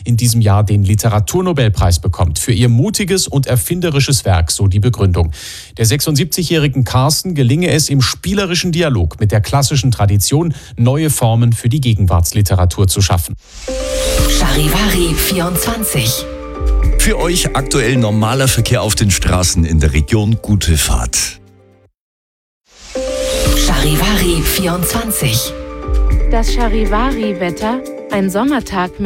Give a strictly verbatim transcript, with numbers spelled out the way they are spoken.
in diesem Jahr den Literaturnobelpreis bekommt für ihr mutiges und erfinderisches Werk, so die Begründung. Der sechsundsiebzigjährigen Carsten gelinge es im spielerischen Dialog mit der klassischen Tradition, neue Formen für die Gegenwartsliteratur zu schaffen. Charivari vierundzwanzig. Für euch aktuell normaler Verkehr auf den Straßen in der Region. Gute Fahrt. Charivari vierundzwanzig. Das Charivari-Wetter, ein Sommertag mit